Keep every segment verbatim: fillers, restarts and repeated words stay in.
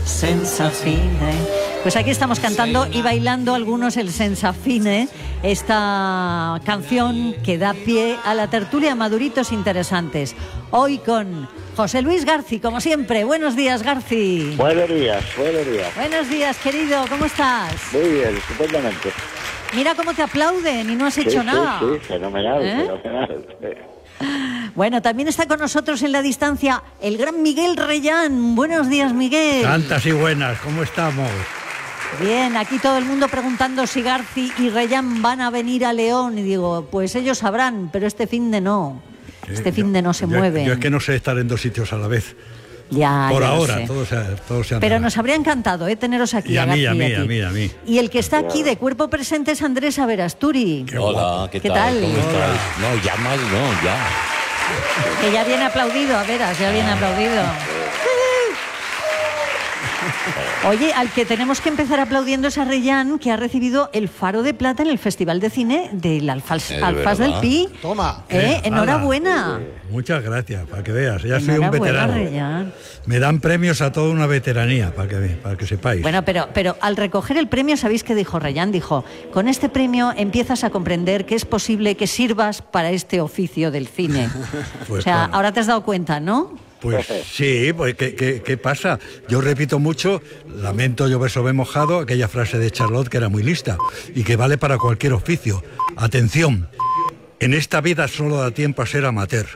senza fine. Pues aquí estamos cantando y bailando algunos el senza fine, esta canción que da pie a la tertulia Maduritos Interesantes. Hoy con José Luis Garci, como siempre. Buenos días, Garci. Buenos días, buenos días. Buenos días, querido. ¿Cómo estás? Muy bien, estupendamente. Mira cómo te aplauden y no has hecho sí, nada. Sí, sí, fenomenal, ¿Eh? fenomenal. Bueno, también está con nosotros en la distancia el gran Miguel Reyán. Buenos días, Miguel. Santas y buenas, ¿cómo estamos? Bien, aquí todo el mundo preguntando si Garci y Reyán van a venir a León. Y digo, pues ellos sabrán, pero este fin de no. Este Eh, fin de no se yo, mueven. Yo es que no sé estar en dos sitios a la vez. Ya, Por ya ahora, sé. todo se, todo se Pero anda. nos habría encantado ¿eh? teneros aquí. Y a mí, Garci a mí, y a ti. mí, a mí. Y el que está aquí de cuerpo presente es Andrés Averasturi. Qué Hola, guapo. ¿qué, ¿Qué tal? tal? ¿Cómo Hola. estáis? No, ya mal, no, ya. Que ya viene aplaudido, a veras, ya viene aplaudido. Oye, al que tenemos que empezar aplaudiendo es a Reyán, que ha recibido el Faro de Plata en el Festival de Cine del Alfaz, Es Alfaz del verdad. Pi. Toma. Eh, ¿Qué? enhorabuena. Muchas gracias, para que veas. Ya soy un Enhorabuena, veterano. Reyán. Me dan premios a toda una veteranía, para que, para que sepáis. Bueno, pero, pero al recoger el premio, ¿sabéis qué dijo Reyán? Dijo, con este premio empiezas a comprender que es posible que sirvas para este oficio del cine. Pues o sea, claro. ahora te has dado cuenta, ¿no? Pues sí, pues ¿qué, qué, qué pasa? Yo repito mucho, lamento llover sobre mojado, aquella frase de Charlotte que era muy lista y que vale para cualquier oficio. Atención, en esta vida solo da tiempo a ser amateur.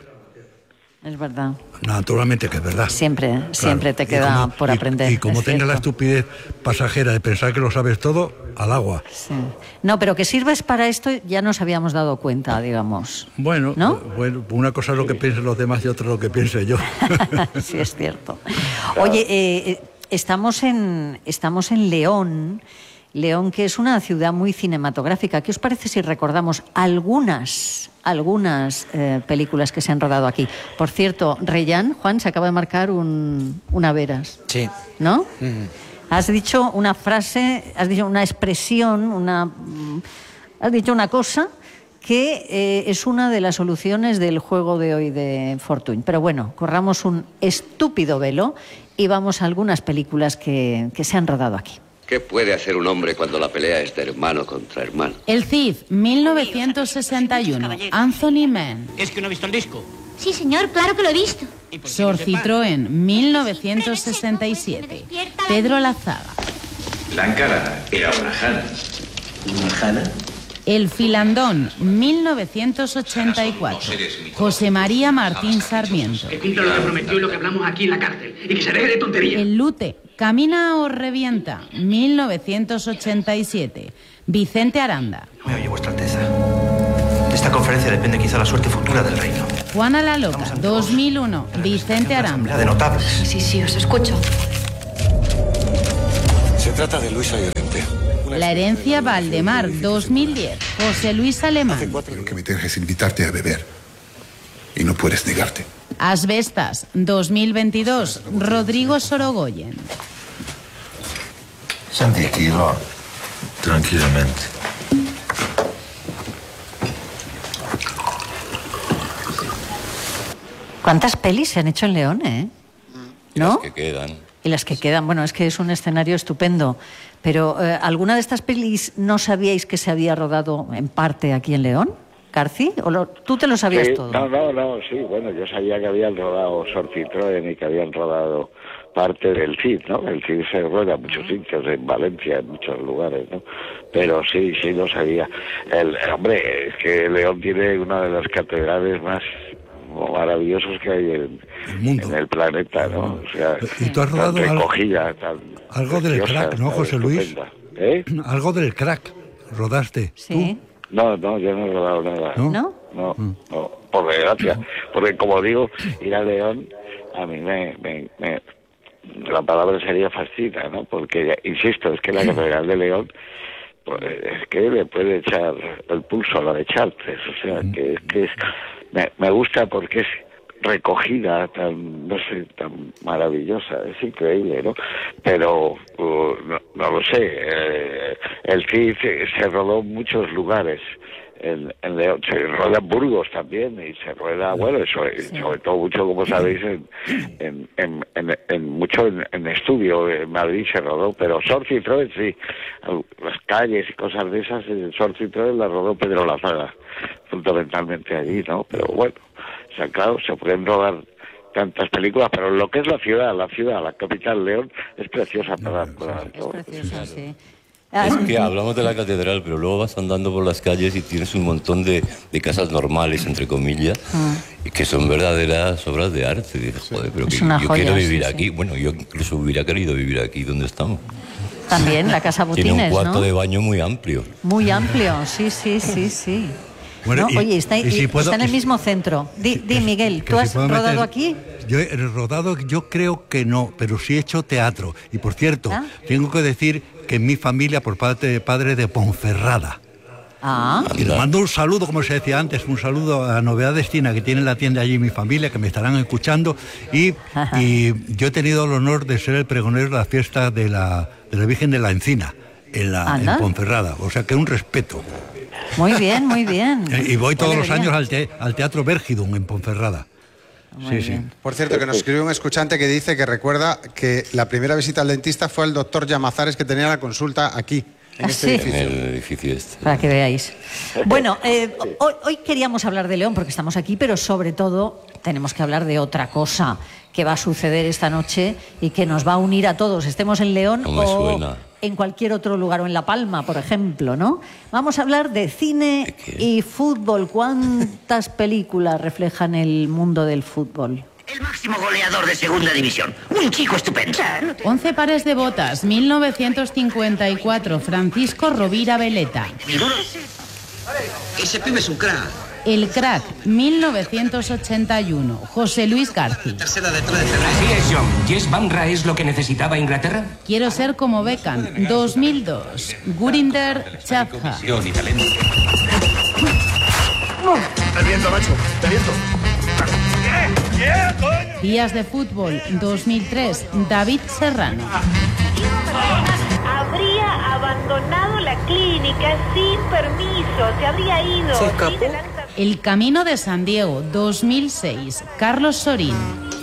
Es verdad. Naturalmente que es verdad. Siempre, Claro. siempre te Y queda como- por y- aprender. Y como es tengas la cierto. estupidez pasajera de pensar que lo sabes todo, al agua. Sí. No, pero que sirves para esto ya nos habíamos dado cuenta, digamos. Bueno, ¿No? bueno, una cosa es lo que piensen los demás y otra lo que piense yo. Sí, es cierto. Oye, eh, eh, estamos en, estamos en León, León, que es una ciudad muy cinematográfica. ¿Qué os parece si recordamos algunas, algunas eh, películas que se han rodado aquí? Por cierto, Reyán, Juan, se acaba de marcar un, una veras, Sí. ¿no? Has dicho una frase, has dicho una expresión, una, mm, has dicho una cosa que eh, es una de las soluciones del juego de hoy de Fortuny. Pero bueno, corramos un estúpido velo y vamos a algunas películas que, que se han rodado aquí. ¿Qué puede hacer un hombre cuando la pelea es de hermano contra hermano? El Cid, mil novecientos sesenta y uno. Anthony Mann. ¿Es que no ha visto el disco? Sí, señor, claro que lo he visto. ¿Y por qué Sor no sepa? Citroën, mil novecientos sesenta y siete. Pedro Lazaga. La cara era una jana. ¿Una jana? El Filandón, mil novecientos ochenta y cuatro. José María Martín Sarmiento. Que cumpla lo que prometió y lo que hablamos aquí en la cárcel. Y que se deje de tonterías. El Lute, Camina o revienta, mil novecientos ochenta y siete. Vicente Aranda. Me oye, Vuestra Alteza. De esta conferencia depende quizá la suerte futura del reino. Juana la Loca, dos mil uno. Vicente Asamblea Aranda. de notables. Sí, sí, os escucho. Se trata de Luisa Llorente. La herencia Valdemar, dos mil diez. José Luis Alemán. Lo que me deja es invitarte a beber. Y no puedes negarte. Asbestas, dos mil veintidós. Rodrigo Sorogoyen. Tranquilo. Tranquilamente. ¿Cuántas pelis se han hecho en León, eh? ¿No? Que quedan. Y las que quedan, bueno, es que es un escenario estupendo. Pero, eh, ¿alguna de estas pelis no sabíais que se había rodado en parte aquí en León, Garci? ¿O lo- tú te lo sabías Sí, todo? no, no, no, sí, bueno, yo sabía que habían rodado Sor Citroën y que habían rodado parte del Cid, ¿no? El Cid se rueda en muchos sitios, en Valencia, en muchos lugares, ¿no? Pero sí, sí lo sabía. El, hombre, es que León tiene una de las catedrales más maravillosos que hay en El mundo. en el planeta, ¿no? O sea, ¿Y tú has rodado tan algo- recogida, tan algo del preciosa, crack, no, tan José Luis? estupenda. ¿Eh? Algo del crack, rodaste. Sí. No, no, yo no he rodado nada. ¿No? ¿No? No, no, por desgracia. Porque como digo, ir a León a mí me, me, me- la palabra sería fascina, ¿no? Porque, insisto, es que la Catedral de León, pues, es que le puede echar el pulso a la de Chartres, o sea, que, que es, me, me gusta porque es recogida tan, no sé, tan maravillosa, es increíble, ¿no? Pero, uh, no, no lo sé, eh, el Cid se, se rodó en muchos lugares, en, en León. Se rueda en Burgos también y se rueda, bueno, eso, sí. sobre todo mucho, como sabéis, en, en, en, en, en mucho en, en estudio. En Madrid se rodó, pero Sor Citroën sí, las calles y cosas de esas, en Sor Citroën la rodó Pedro Lazaga, fundamentalmente allí, ¿no? Pero bueno, o sea, claro, se pueden rodar tantas películas, pero lo que es la ciudad, la ciudad, la capital León, es preciosa para, para es preciosa, sí. Es que hablamos de la catedral, pero luego vas andando por las calles y tienes un montón de, de casas normales, entre comillas, mm. y que son verdaderas obras de arte. Y dices, joder, pero que yo joya, quiero vivir sí, aquí. Sí. Bueno, yo incluso hubiera querido vivir aquí donde estamos. También, la Casa Botines, tiene un cuarto ¿no? de baño muy amplio. Muy amplio, sí, sí, sí, sí. Bueno, ¿no? y, Oye, está, y si puedo, está en el mismo centro. Di, di Miguel, ¿tú has si rodado meter, aquí? Yo he rodado, yo creo que no, pero sí he hecho teatro. Y por cierto, ¿ah? tengo que decir que mi familia, por parte de padre, de Ponferrada. Ah. Y les mando un saludo, como se decía antes, un saludo a Novedad Destina, que tiene la tienda allí mi familia, que me estarán escuchando. Y, y yo he tenido el honor de ser el pregonero de la fiesta de la, de la Virgen de la Encina, en, la, en Ponferrada. O sea que un respeto. Muy bien, muy bien. Y voy todos los años al, te, al Teatro Vergidum en Ponferrada. Muy sí, bien. sí. Por cierto, que nos escribe un escuchante que dice que recuerda que la primera visita al dentista fue el doctor Llamazares, que tenía la consulta aquí, en ¿Ah, este sí? edificio. En el edificio este. Para que veáis. Bueno, eh, hoy, hoy queríamos hablar de León porque estamos aquí, pero sobre todo tenemos que hablar de otra cosa que va a suceder esta noche y que nos va a unir a todos, estemos en León no me o suena. en cualquier otro lugar, o en La Palma, por ejemplo, ¿no? Vamos a hablar de cine y fútbol. ¿Cuántas películas reflejan el mundo del fútbol? El máximo goleador de segunda división. Un chico estupendo. Once pares de botas, mil novecientos cincuenta y cuatro. Francisco Rovira Veleta. Ese pibe es un crack. El Crack, mil novecientos ochenta y uno. José Luis García. Tercera detrás de Ferrari. Así es, John. ¿Jess Banra es lo que necesitaba Inglaterra? Quiero ser como Beckham, dos mil dos. Gurinder Chafha. Y talento. Te viento, macho. Te viento. Días de fútbol, dos mil tres. David Serrano. Habría abandonado la clínica sin permiso. Se habría ido. ¿Se escapó? El Camino de San Diego, dos mil seis. Carlos Sorín.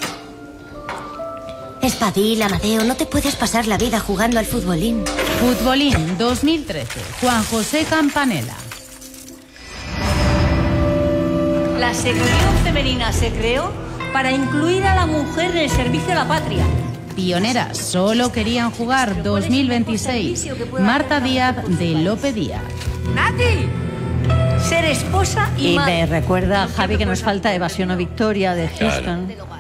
Espadil, Amadeo, no te puedes pasar la vida jugando al futbolín. Futbolín, dos mil trece. Juan José Campanella. La sección femenina se creó para incluir a la mujer en el servicio a la patria. Pioneras, solo querían jugar, dos mil veintiséis. Marta Díaz de Lope Díaz. ¡Nati! Ser esposa y, y madre. me recuerda, Javi, que nos falta Evasión o Victoria de Houston. Claro.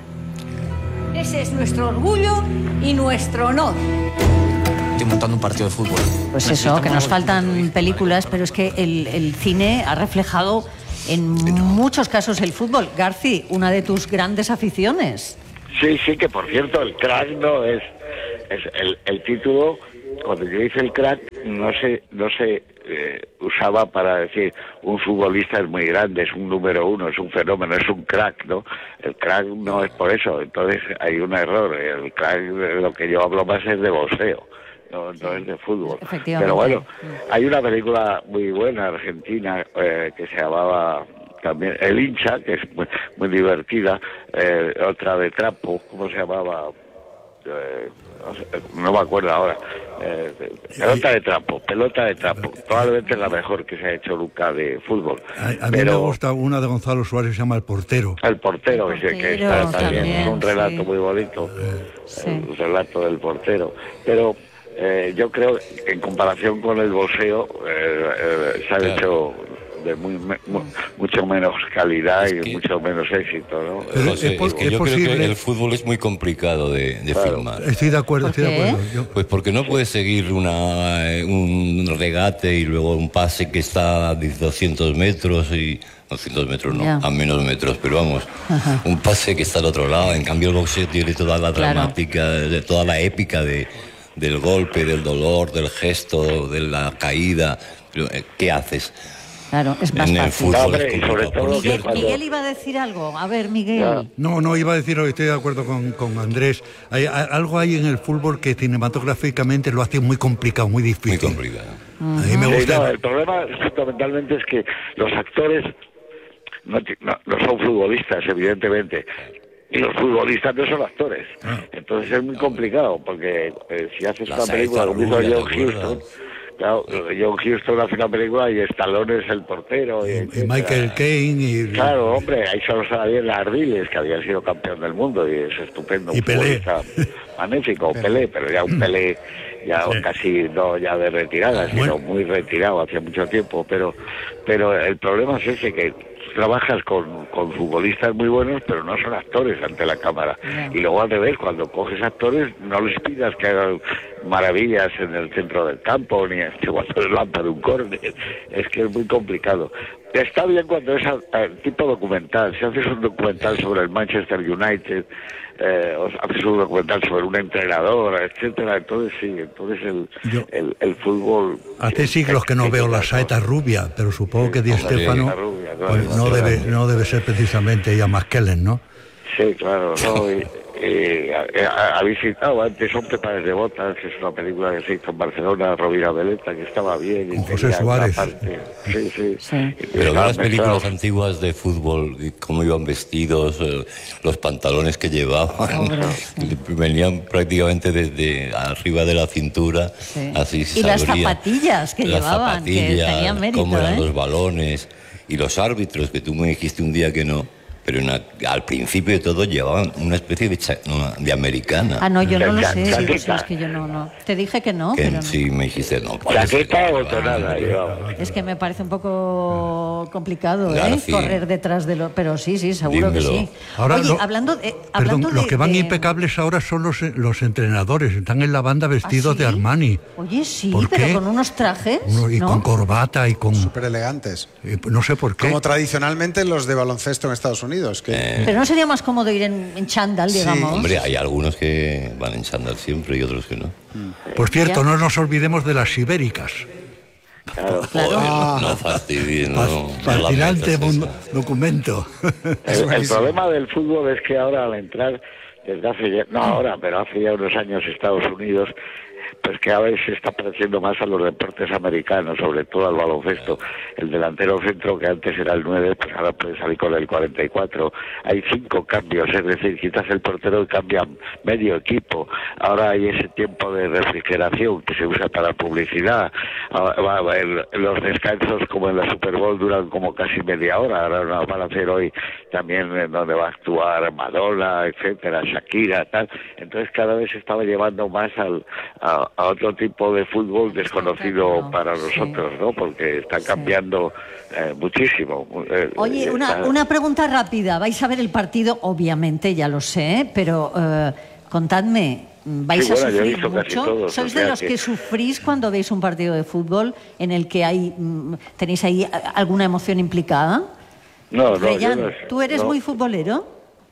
Ese es nuestro orgullo y nuestro honor. Estoy montando un partido de fútbol. Pues eso, que nos faltan películas, pero es que el, el cine ha reflejado en muchos casos el fútbol. Garci, una de tus grandes aficiones. Sí, sí, que por cierto, el crack no es, es el, el título. Cuando yo hice el crack, no se, no se eh, usaba para decir un futbolista es muy grande, es un número uno, es un fenómeno, es un crack, ¿no? El crack no es por eso, entonces hay un error. El crack, de lo que yo hablo más es de boxeo, no, no es de fútbol. Pero bueno, hay una película muy buena argentina eh, que se llamaba también El hincha, que es muy, muy divertida, eh, otra de trapo, ¿cómo se llamaba? Eh, no, sé, no me acuerdo ahora. Eh, pelota de trapo, pelota de trapo. Probablemente es la mejor que se ha hecho nunca de fútbol. A, a mí Pero, me gusta una de Gonzalo Suárez, se llama El Portero. El Portero, el portero que está también, también, es un relato sí. muy bonito, sí. el relato del portero. Pero eh, yo creo, en comparación con el boxeo, eh, eh, se ha claro. hecho de muy, me, mu, mucho menos calidad es que, y mucho menos éxito, ¿no? Pero José, es, es que es yo posible. creo que el fútbol es muy complicado de, de claro. filmar. Estoy de acuerdo, estoy de acuerdo. Yo... Pues porque no puedes seguir una, un regate y luego un pase que está a doscientos metros y... doscientos metros no, yeah. a menos metros, pero vamos, Ajá. un pase que está al otro lado. En cambio el boxeo tiene toda la claro. dramática, toda la épica de, del golpe, del dolor, del gesto, de la caída. ¿Qué haces? Claro, es más en fácil. El fútbol no, es sobre todo Miguel, cuando... Miguel iba a decir algo. A ver, Miguel. No, no, iba a decir, estoy de acuerdo con, con Andrés. Hay, hay, algo hay en el fútbol que cinematográficamente lo hace muy complicado, muy difícil. Muy complicado. A mí me Sí, gusta. no, el problema fundamentalmente es que los actores no, ti- no, no son futbolistas, evidentemente. Y los futbolistas no son actores. Entonces es muy complicado, porque eh, si haces La una película saeta como hizo rubia, John ¿te acuerdas? Huston, claro, John Huston hace una película y Stallone es el portero. Y, Y etcétera. Michael Caine y, Claro, hombre, ahí solo estaba bien Ardiles, que había sido campeón del mundo y es estupendo. Y un Pelé. futbolista magnífico, Pelé, pero ya un Pelé ya Sí. casi no ya de retirada, sino Bueno. muy retirado hace mucho tiempo, pero pero el problema es ese, que trabajas con, con futbolistas muy buenos, pero no son actores ante la cámara. Y luego al revés, cuando coges actores, no les pidas que hagan maravillas en el centro del campo, ni este cuando les lanzan un córner. Es que es muy complicado. Está bien cuando es a- a- tipo documental. Si haces un documental sobre el Manchester United, eh, o haces un documental sobre un entrenador, etcétera, entonces sí, entonces el, Yo- el, el fútbol... Hace siglos que no veo la saeta rubia, pero supongo que Di Hombre, Stéfano la rubia, claro, pues, no claro. debe no debe ser precisamente Ian McKellen, ¿no? Sí, claro, no, y, y, ha, ha visitado antes Hombre Pares de Botas, que es una película que se hizo en Barcelona, Rovira Veleta, que estaba bien. Y Con José tenía una Suárez. parte- sí, sí. Sí. Y Pero estaba las películas mezclado. antiguas de fútbol, y cómo iban vestidos, eh, los pantalones que llevaban, Pobre, sí. venían prácticamente desde arriba de la cintura, Sí. así se Y las sabría. zapatillas que Las llevaban, que zapatillas, tenían mérito, cómo eran ¿eh? los balones, y los árbitros, que tú me dijiste un día que no, pero en la- al principio de todo llevaban una especie de, cha- no, de americana. Ah, no, yo no lo Cha- sé. chaqueta. Sí, es que yo no, no. Te dije que no, que pero no. sí me dijiste, no, parece Chaqueta que o llevaban- tonada, llevaba. Es que me parece un poco complicado, ¿eh? Garci. Correr detrás de lo... Pero sí, sí, seguro que Dímelo. sí. Ahora Oye, lo- hablando de... Perdón, hablando los de- que van de- impecables ahora son los, los entrenadores, están en la banda vestidos ¿Ah, sí? de Armani. Oye, sí, ¿Por pero qué? con unos trajes, Uno- y ¿no? con corbata y con... Súper elegantes. eh, no sé por qué. Como tradicionalmente los de baloncesto en Estados Unidos. Que... Pero no sería más cómodo ir en, en chándal, Sí. digamos. Hombre, hay algunos que van en chándal siempre y otros que no. Por cierto, Ya. no nos olvidemos de las ibéricas. Claro. Claro. Joder, no fastidies, no, no la Fascinante metas mun- esa. documento. El, el problema del fútbol es que ahora al entrar, desde hace ya, no ahora, pero hace ya unos años Estados Unidos, pues que a veces se está pareciendo más a los deportes americanos, sobre todo al baloncesto. El delantero centro, que antes era el nueve, pues ahora puede salir con el cuarenta y cuatro. Hay cinco cambios, es decir, quitas el portero y cambia medio equipo. Ahora hay ese tiempo de refrigeración que se usa para publicidad. Ahora, va- va- el- los descansos, como en la Super Bowl, duran como casi media hora. Ahora nos van a hacer hoy también en donde va a actuar Madonna, etcétera, Shakira, tal. Entonces cada vez se estaba llevando más al, a, a otro tipo de fútbol desconocido Claro, para sí. nosotros, ¿no? Porque está cambiando eh, muchísimo. Eh, Oye, eh, una, está- una pregunta rápida. ¿Vais a ver el partido? Obviamente, ya lo sé, pero eh, contadme, ¿vais Sí, a bueno, yo he sufrir visto casi mucho? todos, ¿Sois o de sea los que... que- sufrís cuando veis un partido de fútbol en el que hay mm, tenéis ahí a- alguna emoción implicada? No, no, Reyán, yo no- ¿tú eres no. muy futbolero?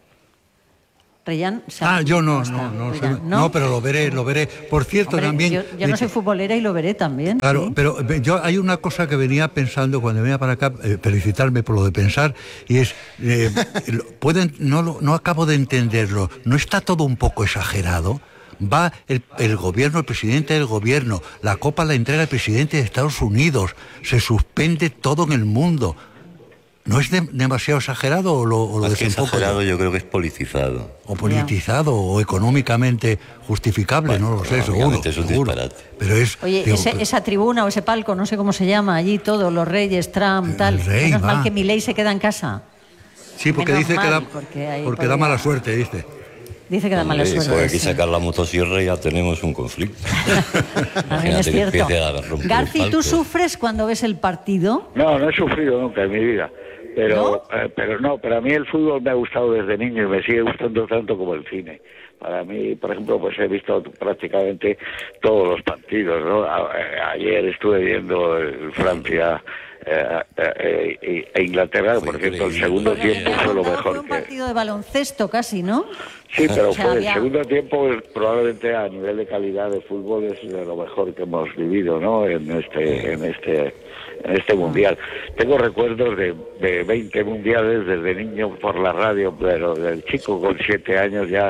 Reyán, se ha- Ah, yo no, está, no, no, Reyán, soy- no, pero lo veré, lo veré. Por cierto, Hombre, también... yo, yo no soy futbolera y lo veré también. Claro, sí. pero ve, yo hay una cosa que venía pensando cuando venía para acá, eh, felicitarme por lo de pensar, y es, eh, lo- pueden, no, lo- no acabo de entenderlo, ¿no está todo un poco exagerado? Va el, el gobierno, el presidente del gobierno, la copa la entrega el presidente de Estados Unidos, se suspende todo en el mundo. ¿No es de- demasiado exagerado o lo, o lo Más que desenfoco yo? exagerado, yo creo que es politizado. O politizado o económicamente justificable, no lo sé, seguro. Obviamente es un seguro. disparate. Pero es... Oye, digo, ese- pero- esa tribuna o ese palco, no sé cómo se llama, allí todo, los reyes, Trump, tal. rey, Menos va. mal que Milei se queda en casa. Sí, porque Menos dice que da, mal, porque ahí porque da podría- mala suerte, dice. Dice que da mala Hombre, suerte. pues hay que sí. sacar la motosierra y ya tenemos un conflicto. También es Imagínate que cierto. empiece a romper Garci, ¿tú asfalto. sufres cuando ves el partido? No, no he sufrido nunca en mi vida. Pero ¿No? Eh, pero no, pero a mí el fútbol me ha gustado desde niño y me sigue gustando tanto como el cine. Para mí, por ejemplo, pues he visto prácticamente todos los partidos, ¿no? A, a, ayer estuve viendo el Francia eh, eh, eh, e Inglaterra, por cierto, el segundo tiempo fue lo Fue mejor un que... partido de baloncesto casi, ¿no? Sí, pero O sea, fue el había- segundo tiempo, eh, probablemente a nivel de calidad de fútbol es de lo mejor que hemos vivido, ¿no? En este, en este, en este mundial. Tengo recuerdos de, de veinte mundiales desde niño por la radio, pero del chico con siete años ya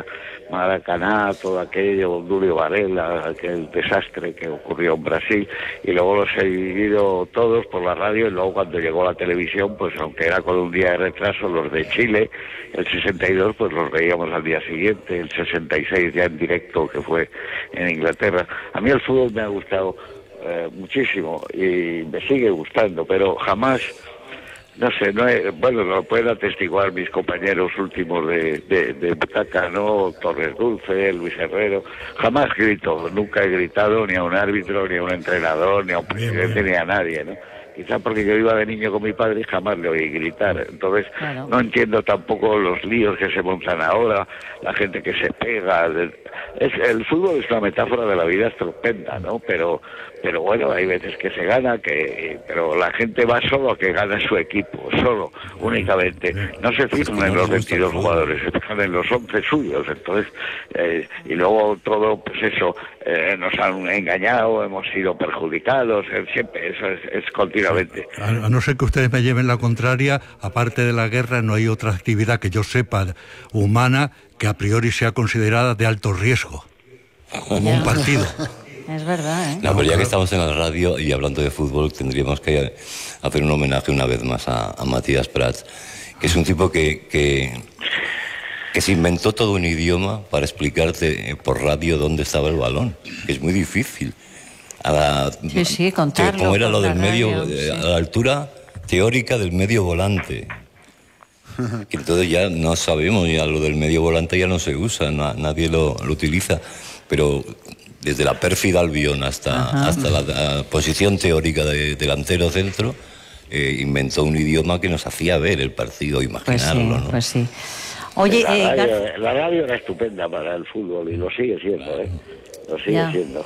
Maracaná, todo aquello, Dúlio Varela, aquel desastre que ocurrió en Brasil, y luego los he vivido todos por la radio, y luego cuando llegó la televisión, pues aunque era con un día de retraso, los de Chile, el sesenta y dos, pues los veíamos al día siguiente, el sesenta y seis ya en directo, que fue en Inglaterra. A mí el fútbol me ha gustado eh, muchísimo, y me sigue gustando, pero jamás... No sé, no he, bueno, lo pueden atestiguar mis compañeros últimos de, de, de butaca, ¿no? Torres Dulce, Luis Herrero. Jamás grito, nunca he gritado ni a un árbitro, ni a un entrenador, ni a un presidente, ni a nadie, ¿no? Quizá porque yo iba de niño con mi padre y jamás le oí gritar. Entonces, claro, no entiendo tampoco los líos que se montan ahora, la gente que se pega. Es, el fútbol es una metáfora de la vida estupenda, ¿no? Pero, pero bueno, hay veces que se gana, que pero la gente va solo a que gane su equipo, solo, únicamente. No se fijan en los veintidós jugadores, se fijan en los once suyos. Entonces, eh, y luego todo, pues eso, eh, nos han engañado, hemos sido perjudicados, eh, siempre, eso es, es continuamente. A, a no ser que ustedes me lleven la contraria, aparte de la guerra no hay otra actividad que yo sepa humana que a priori sea considerada de alto riesgo, como un partido. Es verdad, ¿eh? No, pero ya que estamos en la radio y hablando de fútbol, tendríamos que hacer un homenaje una vez más a, a Matías Prats, que es un tipo que, que, que se inventó todo un idioma para explicarte por radio dónde estaba el balón, que es muy difícil. A la, sí, sí, contarlo. Como era lo del medio, radio, eh, sí. a la altura teórica del medio volante. Que entonces ya no sabemos, ya lo del medio volante ya no se usa, na, nadie lo, lo utiliza. Pero desde la pérfida Albión hasta, hasta la, la posición teórica de delantero centro, eh, inventó un idioma que nos hacía ver el partido, imaginarlo, pues sí, ¿no? Pues sí. Oye, la, eh, radio, Gar... la radio era estupenda para el fútbol y lo sigue siendo, ¿eh? Lo sigue ya. siendo.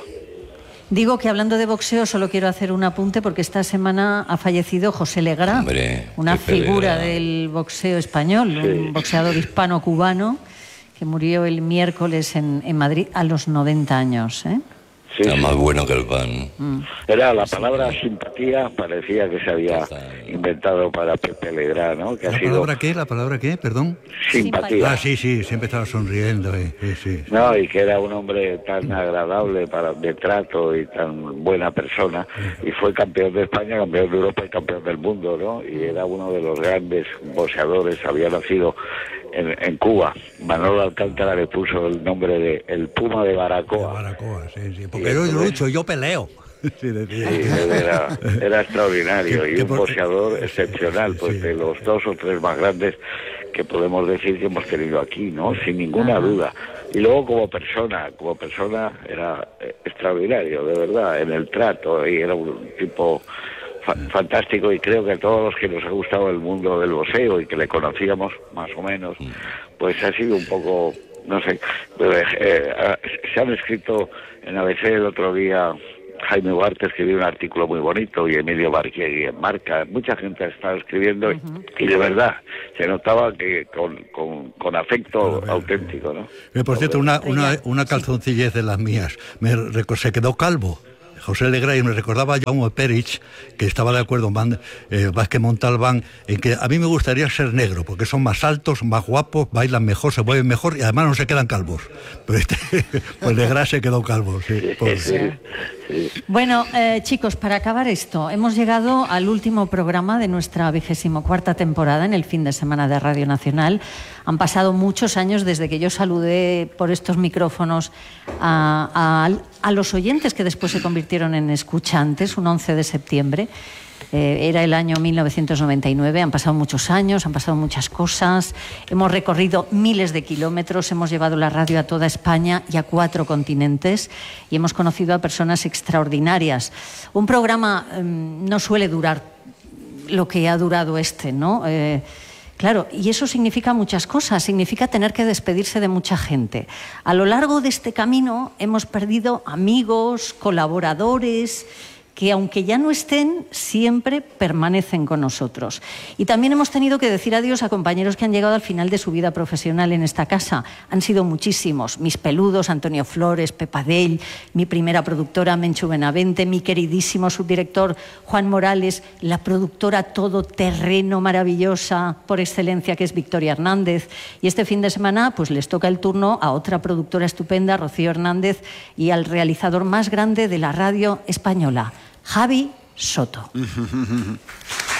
Digo que hablando de boxeo solo quiero hacer un apunte porque esta semana ha fallecido José Legrá, Hombre, una figura Legrá. del boxeo español, sí. Un boxeador hispano-cubano que murió el miércoles en, en Madrid a los noventa años, ¿eh? Sí, Era sí. más bueno que el pan. Mm. Era la palabra simpatía, parecía que se había inventado para Pepe Legrá, ¿no? Que ¿La ha sido palabra qué? ¿La palabra qué? Perdón. simpatía. Ah, sí, sí, siempre estaba sonriendo. Eh. Sí, sí. No, y que era un hombre tan agradable para de trato y tan buena persona, y fue campeón de España, campeón de Europa y campeón del mundo, ¿no? Y era uno de los grandes boxeadores, había nacido en, en Cuba. Manolo Alcántara le puso el nombre de el Puma de Baracoa. De Baracoa, sí, sí. Porque yo lucho, yo peleo. Sí, decía. Sí, era, era extraordinario y que un por... boxeador excepcional, pues sí. de los dos o tres más grandes que podemos decir que hemos tenido aquí, ¿no? Sin ninguna duda. Y luego como persona, como persona era extraordinario, de verdad, en el trato, y era un tipo fa fantástico, y creo que a todos los que nos ha gustado el mundo del boxeo y que le conocíamos más o menos, pues ha sido un poco, no sé, eh, eh, se han escrito en A B C el otro día. Jaime Huarte escribió un artículo muy bonito y Emilio Barquiegui en Marca. Mucha gente estaba escribiendo uh-huh. y de verdad se notaba que con, con, con afecto ver, auténtico, ¿no? Eh, por cierto, una, una, una calzoncillez de las mías. Me se quedó calvo. José Legrá, y me recordaba a Jaume Perich, que estaba de acuerdo en Van, eh, Vázquez Montalbán, en que a mí me gustaría ser negro, porque son más altos, más guapos, bailan mejor, se mueven mejor y además no se quedan calvos. Pero este, pues Legrá se quedó calvo, sí. Por... sí, sí. Bueno, eh, chicos, para acabar esto, hemos llegado al último programa de nuestra vigésimo cuarta temporada en el fin de semana de Radio Nacional. Han pasado muchos años desde que yo saludé por estos micrófonos a, a, a los oyentes que después se convirtieron en escuchantes, un once de septiembre. Eh, era el año mil novecientos noventa y nueve, han pasado muchos años, han pasado muchas cosas, hemos recorrido miles de kilómetros, hemos llevado la radio a toda España y a cuatro continentes y hemos conocido a personas extraordinarias. Un programa eh, no suele durar lo que ha durado este, ¿no? Eh, Claro, y eso significa muchas cosas, significa tener que despedirse de mucha gente. A lo largo de este camino hemos perdido amigos, colaboradores, que aunque ya no estén, siempre permanecen con nosotros. Y también hemos tenido que decir adiós a compañeros que han llegado al final de su vida profesional en esta casa. Han sido muchísimos. Mis peludos, Antonio Flores, Pepa Dell, mi primera productora, Menchu Benavente, mi queridísimo subdirector, Juan Morales, la productora todoterreno maravillosa por excelencia, que es Victoria Hernández. Y este fin de semana, pues les toca el turno a otra productora estupenda, Rocío Hernández, y al realizador más grande de la radio española, Javi Soto.